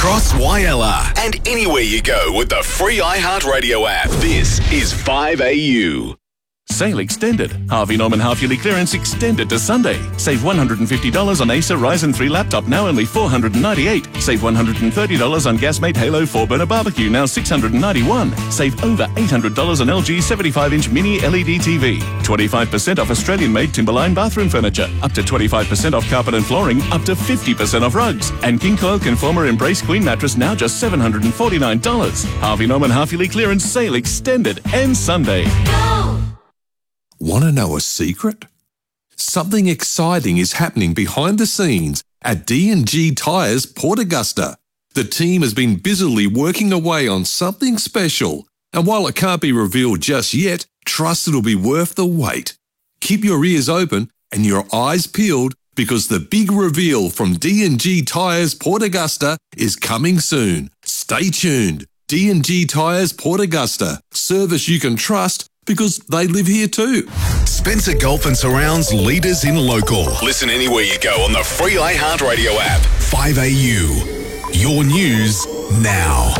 across Wyalla and anywhere you go with the free iHeartRadio app. This is 5AU. Sale extended. Harvey Norman half-yearly clearance extended to Sunday. Save $150 on Acer Ryzen 3 laptop, now only $498. Save $130 on Gasmate Halo 4-burner barbecue, now $691. Save over $800 on LG 75-inch mini LED TV. 25% off Australian-made Timberline bathroom furniture. Up to 25% off carpet and flooring. Up to 50% off rugs. And King Coil Conformer Embrace Queen mattress, now just $749. Harvey Norman half-yearly clearance sale extended. Ends Sunday. Want to know a secret? Something exciting is happening behind the scenes at D&G Tyres Port Augusta. The team has been busily working away on something special, and while it can't be revealed just yet, trust it'll be worth the wait. Keep your ears open and your eyes peeled, because the big reveal from D&G Tyres Port Augusta is coming soon. Stay tuned. D&G Tyres Port Augusta. Service you can trust, because they live here too. Spencer Gulf and Surround's leaders in local. Listen anywhere you go on the free iHeartRadio app. 5AU. Your news now.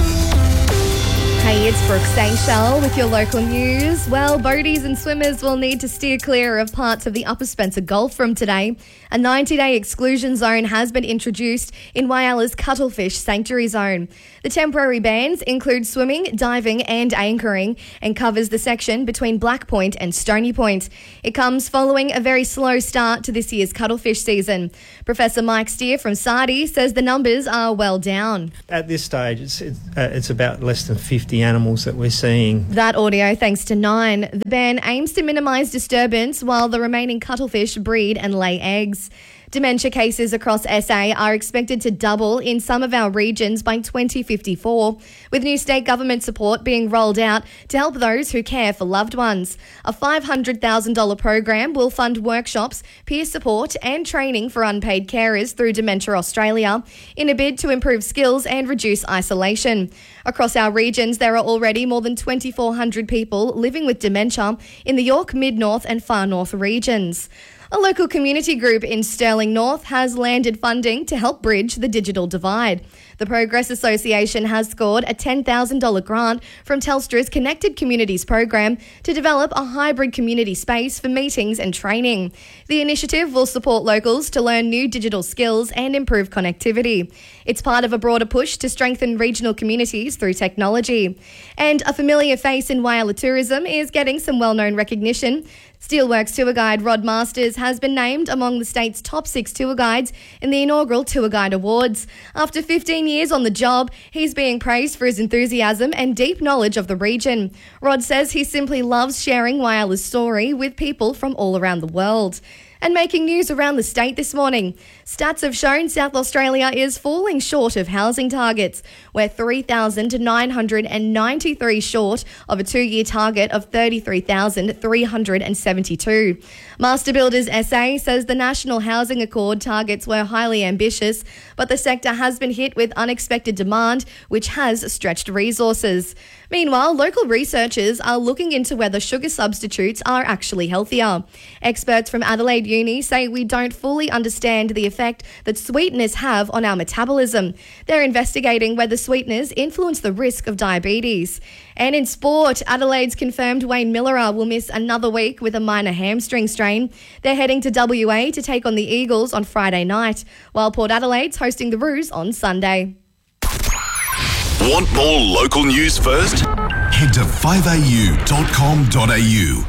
Hey, it's Brooke Seychelles with your local news. Well, boaties and swimmers will need to steer clear of parts of the Upper Spencer Gulf from today. A 90-day exclusion zone has been introduced in Wyalla's Cuttlefish Sanctuary Zone. The temporary bans include swimming, diving and anchoring, and covers the section between Black Point and Stony Point. It comes following a very slow start to this year's cuttlefish season. Professor Mike Steer from SARDI says the numbers are well down. At this stage, it's about less than 50 animals that we're seeing. That audio thanks to Nine. The ban aims to minimise disturbance while the remaining cuttlefish breed and lay eggs. Dementia cases across SA are expected to double in some of our regions by 2054, with new state government support being rolled out to help those who care for loved ones. A $500,000 program will fund workshops, peer support and training for unpaid carers through Dementia Australia in a bid to improve skills and reduce isolation. Across our regions, there are already more than 2,400 people living with dementia in the York, Mid-North and Far North regions. A local community group in Stirling North has landed funding to help bridge the digital divide. The Progress Association has scored a $10,000 grant from Telstra's Connected Communities program to develop a hybrid community space for meetings and training. The initiative will support locals to learn new digital skills and improve connectivity. It's part of a broader push to strengthen regional communities through technology. And a familiar face in Whyalla tourism is getting some well-known recognition. Steelworks tour guide Rod Masters has been named among the state's top 6 tour guides in the inaugural Tour Guide Awards. After 15 years on the job, he's being praised for his enthusiasm and deep knowledge of the region. Rod says he simply loves sharing Wyalla's story with people from all around the world. And making news around the state this morning. Stats have shown South Australia is falling short of housing targets. We're 3,993 short of a 2-year target of 33,372. Master Builders SA says the National Housing Accord targets were highly ambitious, but the sector has been hit with unexpected demand, which has stretched resources. Meanwhile, local researchers are looking into whether sugar substitutes are actually healthier. Experts from Adelaide Uni say we don't fully understand the effect that sweeteners have on our metabolism. They're investigating whether sweeteners influence the risk of diabetes. And in sport, Adelaide's confirmed Wayne Miller will miss another week with a minor hamstring strain. They're heading to WA to take on the Eagles on Friday night, while Port Adelaide's hosting the Roos on Sunday. Want more local news first? Head to 5au.com.au.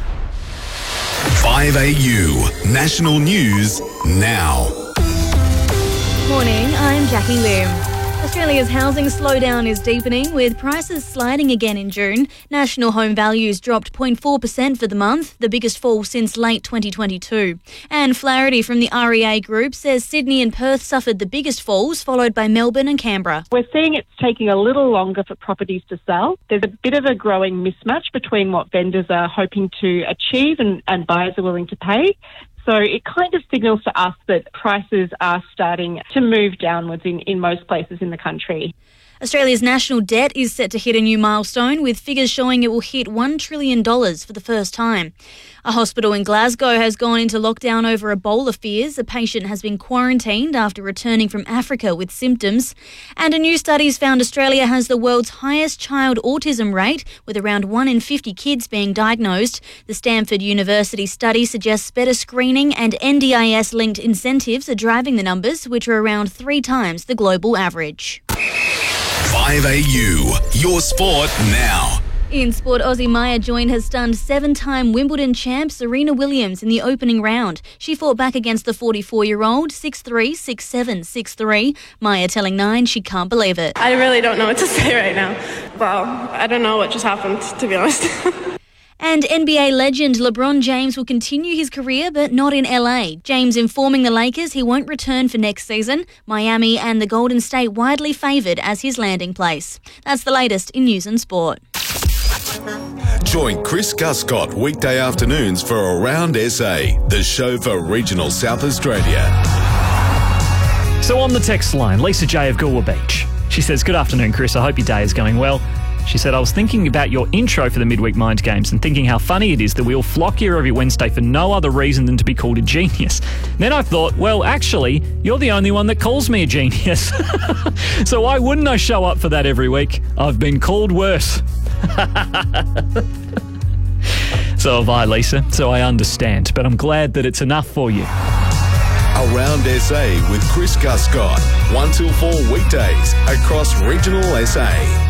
5AU, national news now. Morning, I'm Jackie Lim. Australia's housing slowdown is deepening, with prices sliding again in June. National home values dropped 0.4% for the month, the biggest fall since late 2022. Anne Flaherty from the REA Group says Sydney and Perth suffered the biggest falls, followed by Melbourne and Canberra. We're seeing it's taking a little longer for properties to sell. There's a bit of a growing mismatch between what vendors are hoping to achieve and buyers are willing to pay. So it kind of signals to us that prices are starting to move downwards in most places in the country. Australia's national debt is set to hit a new milestone, with figures showing it will hit $1 trillion for the first time. A hospital in Glasgow has gone into lockdown over Ebola fears. A patient has been quarantined after returning from Africa with symptoms. And a new study's found Australia has the world's highest child autism rate, with around 1 in 50 kids being diagnosed. The Stanford University study suggests better screening and NDIS-linked incentives are driving the numbers, which are around 3 times the global average. 5AU, your sport now. In sport, Aussie Maya Join has stunned 7-time Wimbledon champ Serena Williams in the opening round. She fought back against the 44-year-old, 6-3, 6-7, 6-3. Maya telling Nine she can't believe it. I really don't know what to say right now. Wow, I don't know what just happened, to be honest. And NBA legend LeBron James will continue his career, but not in LA. James informing the Lakers he won't return for next season. Miami and the Golden State widely favoured as his landing place. That's the latest in news and sport. Join Chris Guscott weekday afternoons for Around SA, the show for regional South Australia. So on the text line, Lisa J of Goolwa Beach. She says, "Good afternoon, Chris. I hope your day is going well." She said, "I was thinking about your intro for the Midweek Mind Games and thinking how funny it is that we all flock here every Wednesday for no other reason than to be called a genius. Then I thought, well, actually, you're the only one that calls me a genius. So why wouldn't I show up for that every week? I've been called worse." So have I, Lisa, so I understand, but I'm glad that it's enough for you. Around SA with Chris Guscott, 1 till 4 weekdays across regional SA.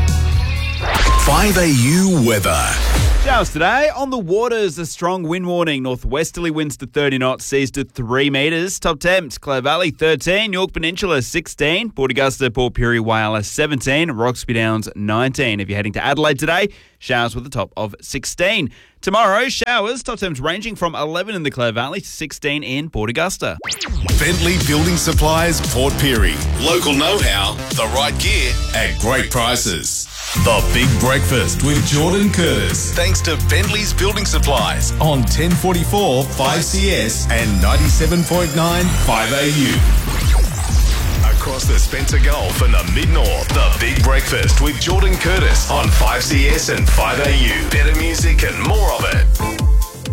5AU weather. Showers today. On the waters, a strong wind warning. Northwesterly winds to 30 knots, seas to 3 metres. Top temps, Clare Valley 13, York Peninsula 16, Port Augusta, Port Pirie, Whyalla 17, Roxby Downs 19. If you're heading to Adelaide today, showers with a top of 16. Tomorrow, showers, top temps ranging from 11 in the Clare Valley to 16 in Port Augusta. Bentley Building Supplies, Port Pirie. Local know-how, the right gear at great prices. The Big Breakfast with Jordan Curtis. Thanks to Bentley's Building Supplies on 1044 5CS and 97.9 5AU. Across the Spencer Gulf and the Mid-North, The Big Breakfast with Jordan Curtis on 5CS and 5AU. Better music and more of it.